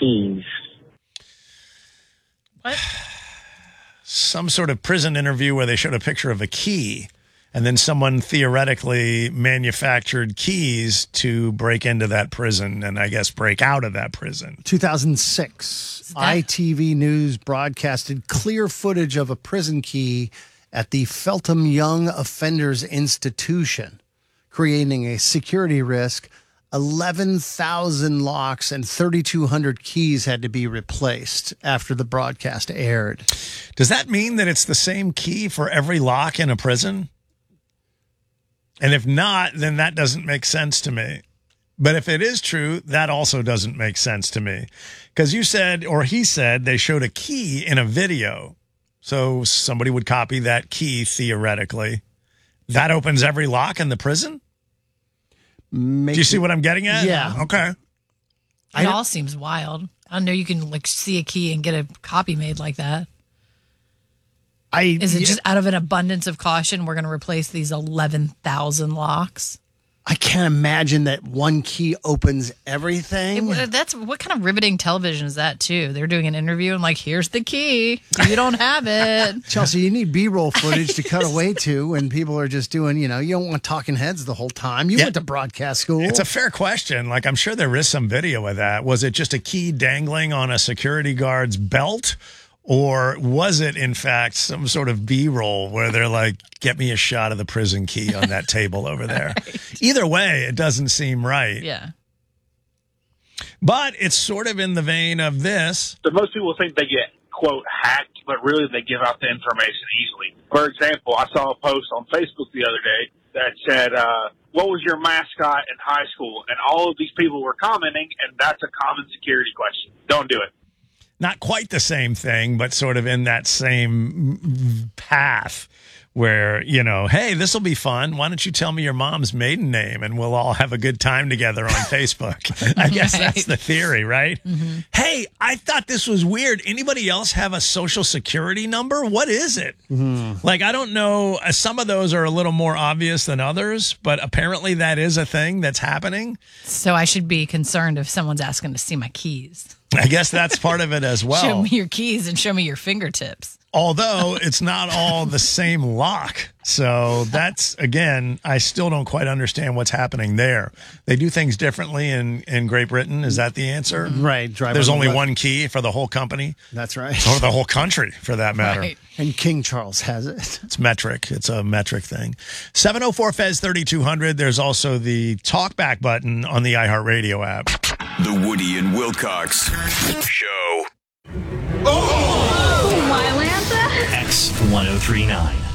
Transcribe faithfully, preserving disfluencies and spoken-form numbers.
keys. What? Some sort of prison interview where they showed a picture of a key, and then someone theoretically manufactured keys to break into that prison and I guess break out of that prison. two thousand six, that- I T V News broadcasted clear footage of a prison key at the Feltham Young Offenders Institution, creating a security risk. eleven thousand locks and thirty-two hundred keys had to be replaced after the broadcast aired. Does that mean that it's the same key for every lock in a prison? And if not, then that doesn't make sense to me. But if it is true, that also doesn't make sense to me. Because you said, or he said, they showed a key in a video. So somebody would copy that key theoretically. That opens every lock in the prison? Make Do you see what I'm getting at? Yeah. Okay. It I- all seems wild. I know you can like see a key and get a copy made like that. I, Is it yeah, just out of an abundance of caution, we're going to replace these eleven thousand locks? I can't imagine that one key opens everything. It, that's what kind of riveting television is that too? They're doing an interview and like, here's the key. You don't have it. Chelsea, you need B-roll footage to cut away to when people are just doing, you know, you don't want talking heads the whole time. You Yeah. went to broadcast school. It's a fair question. Like, I'm sure there is some video of that. Was it just a key dangling on a security guard's belt? Or was it, in fact, some sort of B-roll where they're like, get me a shot of the prison key on that table over there? Right. Either way, it doesn't seem right. Yeah. But it's sort of in the vein of this. So most people think they get, quote, hacked, but really they give out the information easily. For example, I saw a post on Facebook the other day that said, uh, what was your mascot in high school? And all of these people were commenting, and that's a common security question. Don't do it. Not quite the same thing, but sort of in that same path where, you know, hey, this will be fun. Why don't you tell me your mom's maiden name and we'll all have a good time together on Facebook? I guess Right. that's the theory, right? Mm-hmm. Hey, I thought this was weird. Anybody else have a social security number? What is it? Mm-hmm. Like, I don't know. Uh, Some of those are a little more obvious than others, but apparently that is a thing that's happening. So I should be concerned if someone's asking to see my keys. I guess that's part of it as well. Show me your keys and show me your fingertips. Although it's not all the same lock. So that's, again, I still don't quite understand what's happening there. They do things differently in, in Great Britain. Is that the answer? right. Drive There's on the only left. one key for the whole company, That's right. or the whole country for that matter. Right. And King Charles has it. It's metric. It's a metric thing. seven oh four Fez thirty-two hundred. There's also the talkback button on the iHeartRadio app. The Woody and Wilcox Show. Oh, Mylanta? X ten thirty-nine.